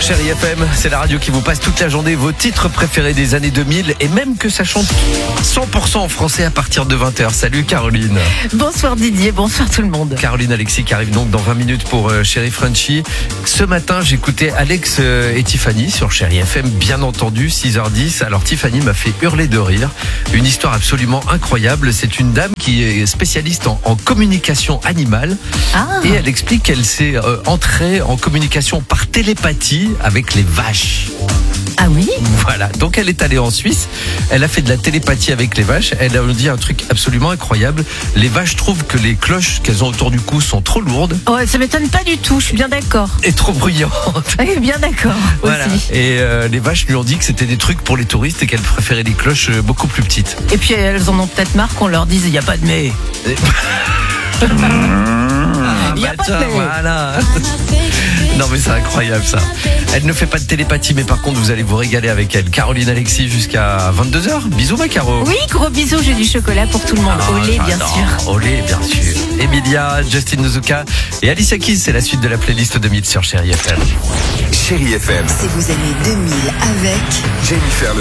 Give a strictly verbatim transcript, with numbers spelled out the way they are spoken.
Chérie F M, c'est la radio qui vous passe toute la journée vos titres préférés des années deux mille et même que ça chante cent pour cent en français à partir de vingt heures. Salut Caroline. Bonsoir Didier, bonsoir tout le monde. Caroline Alexis qui arrive donc dans vingt minutes pour euh, Chérie Frenchy. Ce matin, j'écoutais Alex euh, et Tiffany sur Chérie F M, bien entendu, six heures dix. Alors Tiffany m'a fait hurler de rire. Une histoire absolument incroyable. C'est une dame qui est spécialiste en, en communication animale. Ah. Et elle explique qu'elle s'est euh, entrée en communication par télépathie avec les vaches. Ah oui? Voilà, donc elle est allée en Suisse, elle a fait de la télépathie avec les vaches, elle a dit un truc absolument incroyable, les vaches trouvent que les cloches qu'elles ont autour du cou sont trop lourdes. Ouais, ça m'étonne pas du tout, je suis bien d'accord. Et trop bruyantes. Oui, bien d'accord Voilà. aussi. Et euh, les vaches lui ont dit que c'était des trucs pour les touristes et qu'elles préféraient des cloches euh, beaucoup plus petites. Et puis elles en ont peut-être marre qu'on leur dise il n'y a pas de mais. Il n'y a Bah, pas de tiens, mais. voilà. Non mais c'est incroyable ça. Elle ne fait pas de télépathie mais par contre vous allez vous régaler avec elle. Caroline Alexis jusqu'à vingt-deux heures. Bisous ma Caro. Oui, gros bisous, j'ai du chocolat pour tout le monde. Ah, Au lait, bien j'adore. sûr. Au lait, bien sûr. Emilia, Justin Nozuka et Alicia Keys, c'est la suite de la playlist deux mille sur Chérie F M. Chérie F M, Si vous aimez deux mille avec Jennifer Le